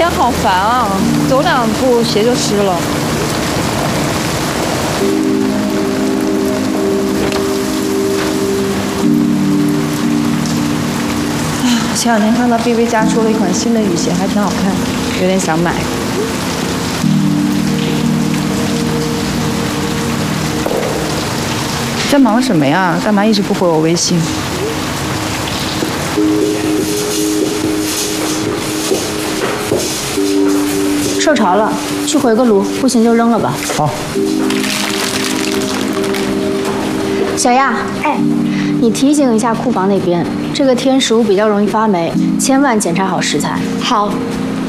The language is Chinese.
天好烦啊，走2步鞋就湿了。前2天看到 BV 家出了一款新的雨鞋，还挺好看，有点想买。在忙什么呀？干嘛一直不回我微信？ 受潮了，去回个炉，不行就扔了吧。 好。 小亚，哎，你提醒一下库房那边，这个天食物比较容易发霉，千万检查好食材。 好。